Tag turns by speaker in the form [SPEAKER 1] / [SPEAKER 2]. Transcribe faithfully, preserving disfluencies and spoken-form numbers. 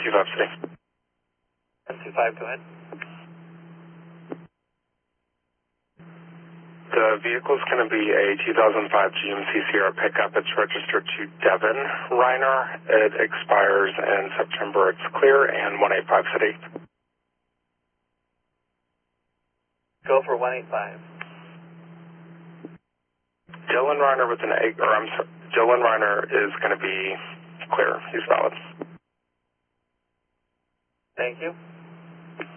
[SPEAKER 1] two five City.
[SPEAKER 2] one two five, go ahead.
[SPEAKER 1] The vehicle is going to be a two thousand five G M C Sierra pickup. It's registered to Devin Reiner. It expires in September. It's clear, and one eight five City.
[SPEAKER 2] Go for one eight five.
[SPEAKER 1] Dylan Reiner with an eight, or I'm sorry, Dylan Reiner is going to be clear. He's valid.
[SPEAKER 2] Thank you.